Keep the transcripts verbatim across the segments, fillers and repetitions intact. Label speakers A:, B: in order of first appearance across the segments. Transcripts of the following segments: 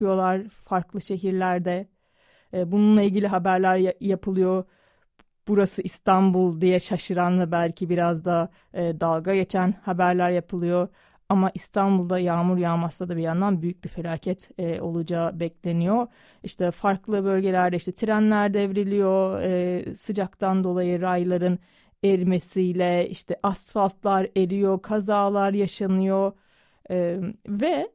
A: çıkıyorlar farklı şehirlerde. E, bununla ilgili haberler ya- yapılıyor. Burası İstanbul diye şaşıran ve belki biraz da e, dalga geçen haberler yapılıyor. Ama İstanbul'da yağmur yağmazsa da bir yandan büyük bir felaket e, olacağı bekleniyor. İşte farklı bölgelerde işte trenler devriliyor, e, sıcaktan dolayı rayların erimesiyle işte asfaltlar eriyor, kazalar yaşanıyor e, ve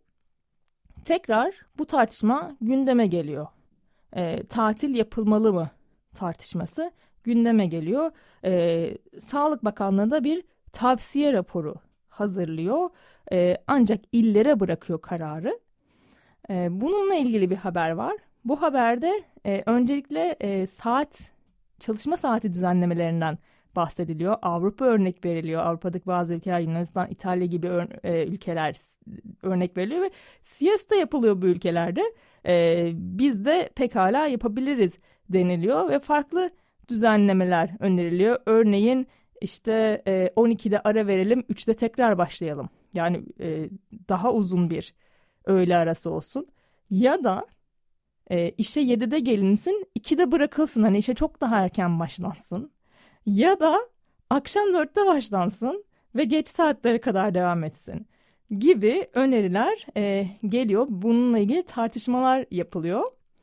A: tekrar bu tartışma gündeme geliyor. E, tatil yapılmalı mı tartışması gündeme geliyor. E, Sağlık Bakanlığı da bir tavsiye raporu hazırlıyor. E, ancak illere bırakıyor kararı. E, bununla ilgili bir haber var. Bu haberde e, öncelikle e, saat çalışma saati düzenlemelerinden bahsediliyor. Avrupa örnek veriliyor. Avrupa'daki bazı ülkeler, Yunanistan, İtalya gibi ör, e, ülkeler örnek veriliyor ve siesta yapılıyor bu ülkelerde. E, biz de pekala yapabiliriz deniliyor ve farklı düzenlemeler öneriliyor. Örneğin işte e, on ikide ara verelim, üçte tekrar başlayalım. Yani e, daha uzun bir öğle arası olsun. Ya da e, işe yedide gelinsin, ikide bırakılsın. Hani işe çok daha erken başlansın. Ya da akşam dörtte başlansın ve geç saatlere kadar devam etsin gibi öneriler e, geliyor. Bununla ilgili tartışmalar yapılıyor.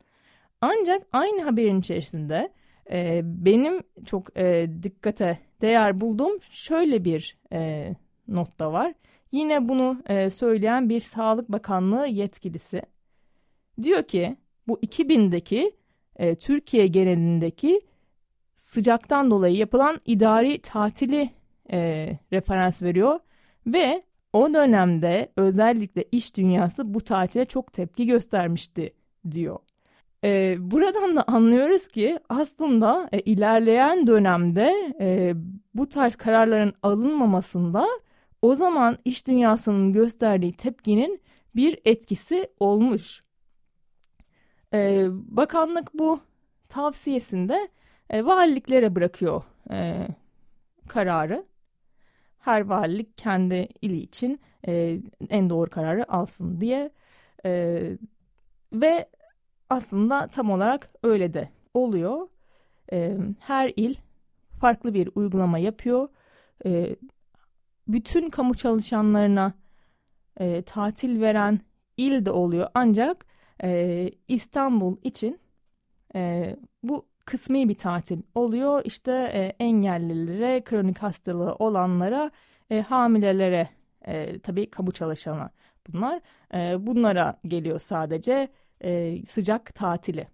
A: Ancak aynı haberin içerisinde e, benim çok e, dikkate değer bulduğum şöyle bir e, not da var. Yine bunu e, söyleyen bir Sağlık Bakanlığı yetkilisi diyor ki bu iki bindeki e, Türkiye genelindeki sıcaktan dolayı yapılan idari tatili e, referans veriyor ve o dönemde özellikle iş dünyası bu tatile çok tepki göstermişti diyor. E, buradan da anlıyoruz ki aslında e, ilerleyen dönemde e, bu tarz kararların alınmamasında o zaman iş dünyasının gösterdiği tepkinin bir etkisi olmuş. E, bakanlık bu tavsiyesinde e, valiliklere bırakıyor e, kararı. Her valilik kendi ili için e, en doğru kararı alsın diye e, ve aslında tam olarak öyle de oluyor. E, her il farklı bir uygulama yapıyor. E, bütün kamu çalışanlarına e, tatil veren il de oluyor. Ancak e, İstanbul için e, bu kısmi bir tatil oluyor. İşte e, engellilere, kronik hastalığı olanlara, e, hamilelere, e, tabii kamu çalışanı bunlar. E, bunlara geliyor sadece e, sıcak tatili.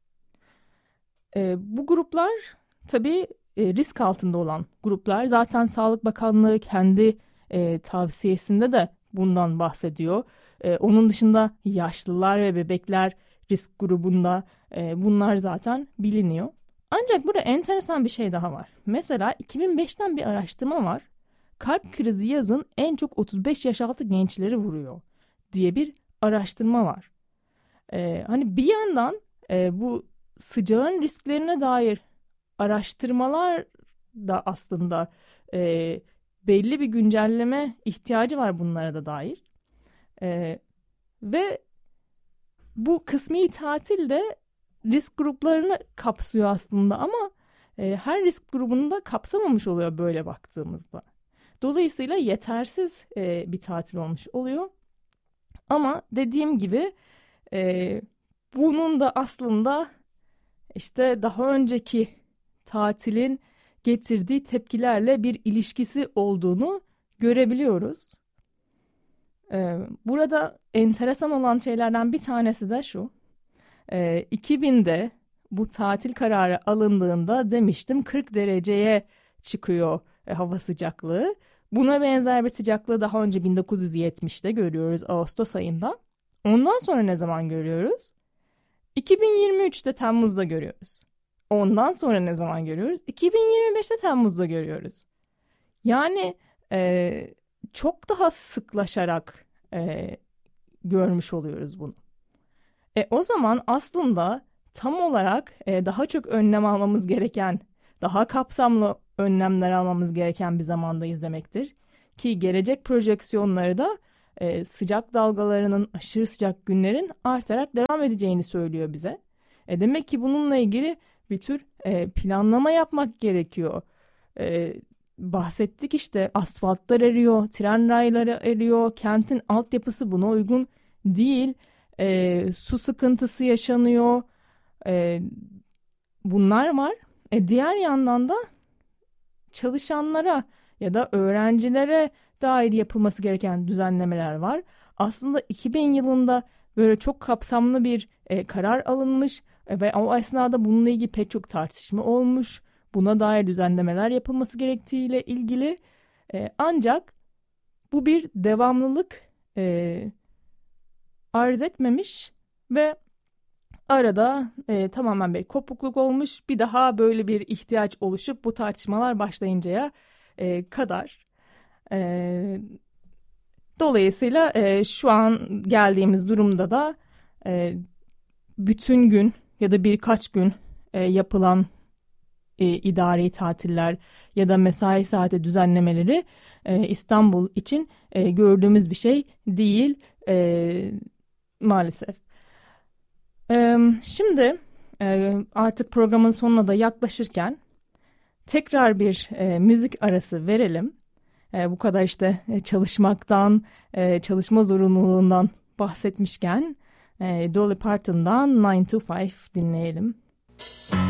A: E, bu gruplar tabii e, risk altında olan gruplar. Zaten Sağlık Bakanlığı kendi e, tavsiyesinde de bundan bahsediyor. E, onun dışında yaşlılar ve bebekler risk grubunda. E, bunlar zaten biliniyor. Ancak burada enteresan bir şey daha var. Mesela iki bin beşten bir araştırma var. Kalp krizi yazın en çok otuz beş yaş altı gençleri vuruyor diye bir araştırma var. E, hani bir yandan e, bu sıcağın risklerine dair araştırmalar da aslında e, belli bir güncelleme ihtiyacı var bunlara da dair. E, ve bu kısmi tatil de risk gruplarını kapsıyor aslında ama e, her risk grubunu da kapsamamış oluyor böyle baktığımızda. Dolayısıyla yetersiz e, bir tatil olmuş oluyor. Ama dediğim gibi e, bunun da aslında işte daha önceki tatilin getirdiği tepkilerle bir ilişkisi olduğunu görebiliyoruz. Ee, burada enteresan olan şeylerden bir tanesi de şu. Ee, iki binde bu tatil kararı alındığında demiştim kırk dereceye çıkıyor e, hava sıcaklığı. Buna benzer bir sıcaklığı daha önce bin dokuz yüz yetmişte görüyoruz Ağustos ayında. Ondan sonra ne zaman görüyoruz? iki bin yirmi üçte Temmuz'da görüyoruz. Ondan sonra ne zaman görüyoruz? iki bin yirmi beşte Temmuz'da görüyoruz. Yani e, çok daha sıklaşarak e, görmüş oluyoruz bunu. E, o zaman aslında tam olarak e, daha çok önlem almamız gereken, daha kapsamlı önlemler almamız gereken bir zamandayız demektir. Ki gelecek projeksiyonları da e, sıcak dalgalarının, aşırı sıcak günlerin artarak devam edeceğini söylüyor bize. E, demek ki bununla ilgili bir tür e, planlama yapmak gerekiyor. E, bahsettik işte, asfaltlar eriyor, tren rayları eriyor, kentin altyapısı buna uygun değil, e, su sıkıntısı yaşanıyor, e, bunlar var. E, diğer yandan da çalışanlara ya da öğrencilere dair yapılması gereken düzenlemeler var. Aslında iki bin yılında böyle çok kapsamlı bir e, karar alınmış e, ve o esnada bununla ilgili pek çok tartışma olmuş. Buna dair düzenlemeler yapılması gerektiğiyle ilgili e, ancak bu bir devamlılık e, arz etmemiş ve arada e, tamamen bir kopukluk olmuş. Bir daha böyle bir ihtiyaç oluşup bu tartışmalar başlayıncaya e, kadar. E, dolayısıyla e, şu an geldiğimiz durumda da e, bütün gün ya da birkaç gün e, yapılan e, idari tatiller ya da mesai saati düzenlemeleri e, İstanbul için e, gördüğümüz bir şey değil e, maalesef. E, şimdi e, artık programın sonuna da yaklaşırken tekrar bir e, müzik arası verelim. E, bu kadar işte e, çalışmaktan, e, çalışma zorunluluğundan bahsetmişken e, Dolly Parton'dan nine to five dinleyelim.